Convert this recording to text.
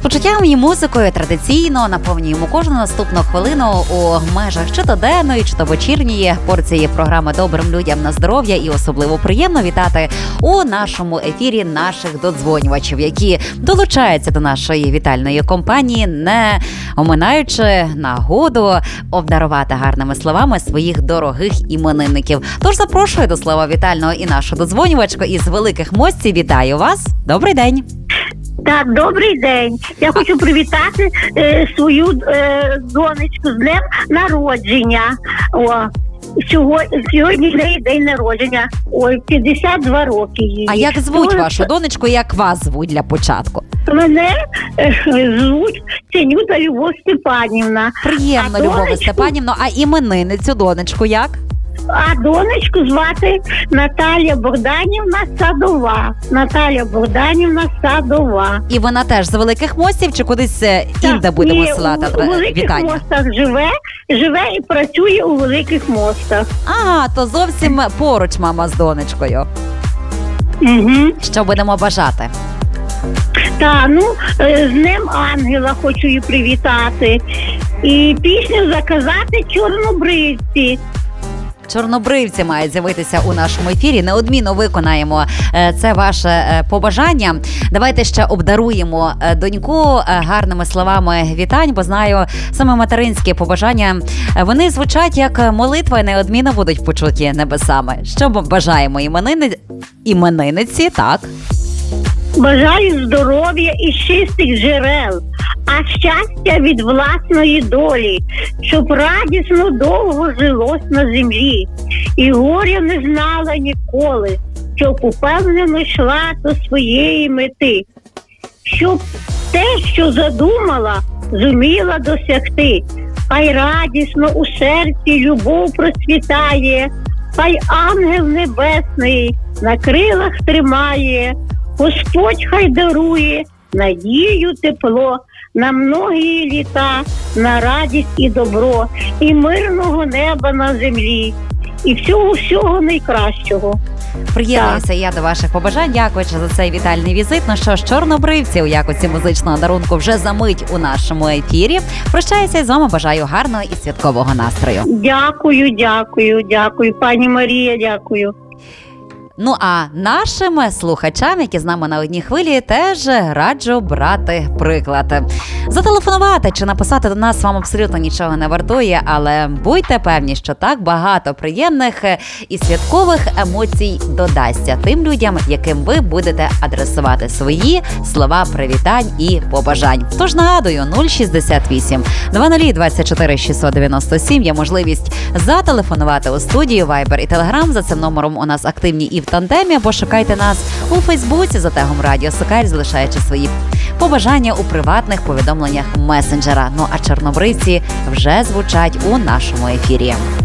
почуттям і музикою традиційно наповнюємо кожну наступну хвилину у межах чи то денної, чи то вечірньої порції програми «Добрим людям на здоров'я». І особливо приємно вітати у нашому ефірі наших додзвонювачів, які долучаються до нашої вітальної компанії, не оминаючи нагоду обдарувати гарними словами своїх дорогих іменинників. Тож запрошую до слова вітального і нашу додзвонювачку із Великих Мостів. Вітаю вас! Добрий день! Так, добрий день. Я хочу привітати свою донечку з днем народження. Сьогодні в неї день народження. 52 роки їй. А як звуть вашу донечку, як вас звуть для початку? Мене звуть Ценюта Любов Степанівна. Приємно, Любов Степанівна. А іменинницю донечку як? А донечку звати Наталія Богданівна Садова. Наталія Богданівна Садова. І вона теж з Великих Мостів чи кудись інде будемо силати вітання? У Великих Мостах живе і працює у Великих Мостах. Ага, то зовсім поруч мама з донечкою. Угу. Що будемо бажати? З Днем Ангела хочу її привітати. І пісню заказати «Чорнобривці». Чорнобривці мають з'явитися у нашому ефірі. Неодмінно виконаємо це ваше побажання. Давайте ще обдаруємо доньку гарними словами вітань, бо знаю, саме материнські побажання, вони звучать як молитва і неодмінно будуть почуті небесами. Що бажаємо іменинниці, так? Бажаю здоров'я і чистих джерел, а щастя від власної долі, щоб радісно довго жилось на землі, і горя не знала ніколи, щоб упевнено йшла до своєї мети, щоб те, що задумала, зуміла досягти, хай радісно у серці любов процвітає, хай ангел небесний на крилах тримає, Господь хай дарує надію, тепло на многі літа, на радість і добро, і мирного неба на землі, і всього найкращого. Приєднуюся я до ваших побажань, дякуючи за цей вітальний візит. Ну що ж, чорнобривці у якості музичного дарунку вже за мить у нашому ефірі. Прощаюся із вами, бажаю гарного і святкового настрою. Дякую, пані Марія, дякую. Ну а нашим слухачам, які з нами на одній хвилі, теж раджу брати приклад. Зателефонувати чи написати до нас вам абсолютно нічого не вартує, але будьте певні, що так багато приємних і святкових емоцій додасться тим людям, яким ви будете адресувати свої слова привітань і побажань. Тож нагадую, 068 00 24 697 є можливість зателефонувати у студію Viber і Telegram. За цим номером у нас активні і в тандемі, або шукайте нас у Фейсбуці за тегом Радіо Сокаль, залишаючи свої побажання у приватних повідомленнях месенджера. Ну а чорнобривці вже звучать у нашому ефірі.